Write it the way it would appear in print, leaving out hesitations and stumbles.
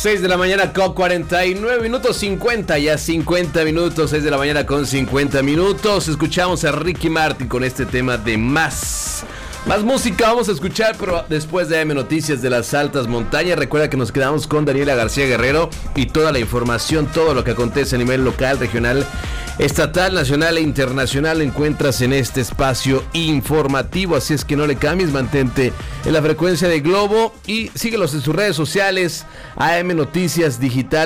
6 de la mañana con 49 minutos, 50 ya 50 minutos, 6 de la mañana con 50 minutos. Escuchamos a Ricky Martin con este tema de Más música vamos a escuchar, pero después de AM Noticias de las Altas Montañas. Recuerda que nos quedamos con Daniela García Guerrero y toda la información, todo lo que acontece a nivel local, regional, estatal, nacional e internacional encuentras en este espacio informativo. Así es que no le cambies, mantente en la frecuencia de Globo y síguelos en sus redes sociales, AM Noticias Digital.